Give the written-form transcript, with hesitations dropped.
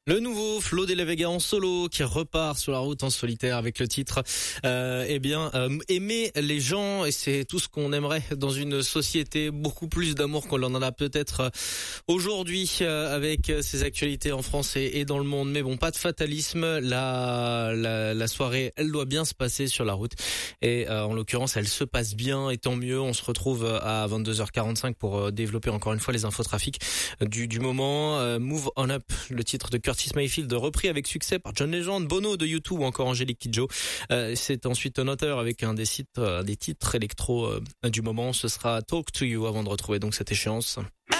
Le nouveau Flo de la Vega en solo qui repart sur la route en solitaire avec le titre aimer les gens, et c'est tout ce qu'on aimerait dans une société, beaucoup plus d'amour qu'on en a peut-être aujourd'hui avec ces actualités en France et dans le monde. Mais bon, pas de fatalisme, la soirée elle doit bien se passer sur la route et en l'occurrence elle se passe bien et tant mieux. On se retrouve à 22h45 pour développer encore une fois les infos trafic du moment. Move on Up, le titre de Curtis Mayfield, repris avec succès par John Legend, Bono de U2 ou encore Angélique Kidjo. C'est ensuite un auteur avec un des titres électro du moment. Ce sera Talk to You avant de retrouver donc cette échéance.